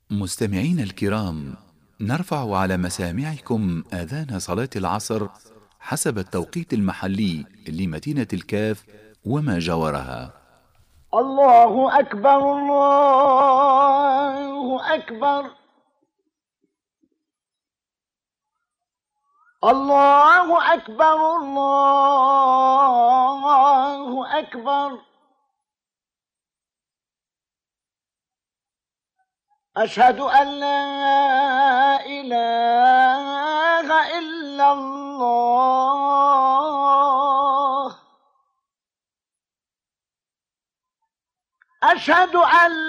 مستمعين الكرام، نرفع على مسامعكم آذان صلاة العصر حسب التوقيت المحلي لمدينة الكاف وما جاورها. الله أكبر الله أكبر الله أكبر الله أكبر. أشهد أن لا إله إلا الله. أشهد أن